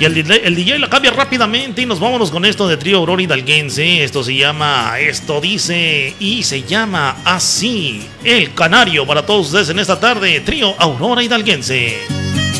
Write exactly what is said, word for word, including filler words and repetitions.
Y el, el D J la cambia rápidamente y nos vámonos con esto de Trío Aurora Hidalguense. Esto se llama, esto dice y se llama así. El Canario para todos ustedes en esta tarde, Trío Aurora Hidalguense.